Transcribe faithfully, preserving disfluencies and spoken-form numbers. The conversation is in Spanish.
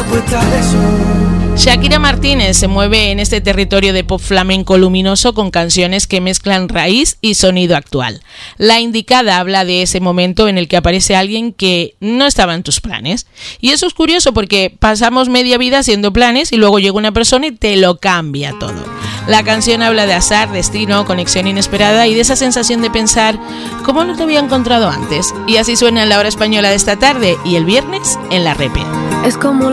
puesta de sol. Shakira Martínez se mueve en este territorio de pop flamenco luminoso con canciones que mezclan raíz y sonido actual. La Indicada habla de ese momento en el que aparece alguien que no estaba en tus planes. Y eso es curioso porque pasamos media vida haciendo planes y luego llega una persona y te lo cambia todo. La canción habla de azar, destino, conexión inesperada y de esa sensación de pensar ¿cómo no te había encontrado antes? Y así suena en la hora española de esta tarde y el viernes en La Repe. Es como